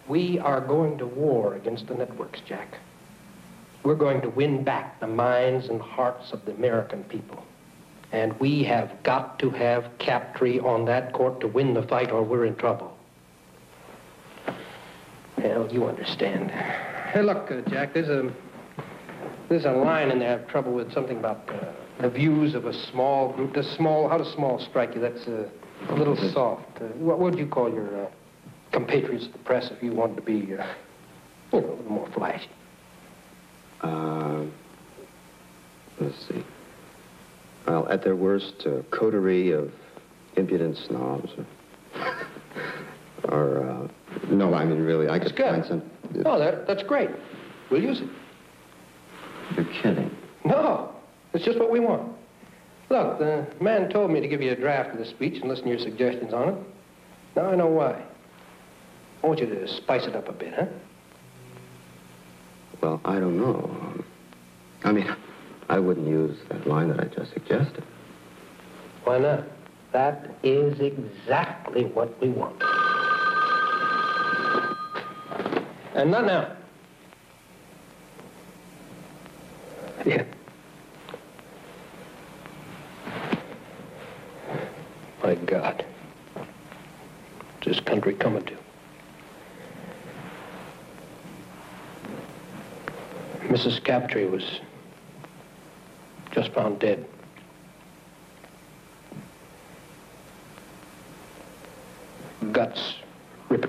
We are going to war against the networks, Jack. We're going to win back the minds and hearts of the American people. And we have got to have Captree on that court to win the fight, or we're in trouble. Hell, you understand. Hey, look, Jack, there's a line in there I have trouble with, something about the views of a small group. How does small strike you? That's a little soft. What would you call your compatriots of the press if you wanted to be, a little more flashy? Let's see. Well, at their worst, a coterie of impudent snobs. No, I mean, really, I could find some... Oh, that's great. We'll use it. You're kidding. No, it's just what we want. Look, the man told me to give you a draft of the speech and listen to your suggestions on it. Now I know why. I want you to spice it up a bit, huh? Well, I don't know. I mean, I wouldn't use that line that I just suggested. Why not? That is exactly what we want. And not now. Yeah. My God. What's this country coming to? Mrs. Captree was just found dead. Guts